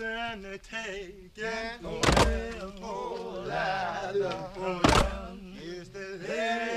and they taking away. Oh, Lord, is the lady.